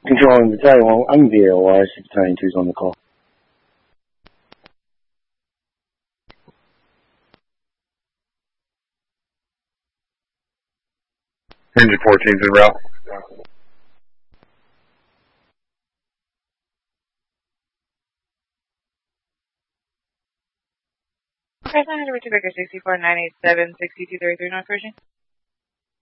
Controlling Battalion 1, I'm VAOR, 6 Battalion 2's on the call. Engine 14's en route. Okay, 900 Victor Baker 64987 6233 North Virgin.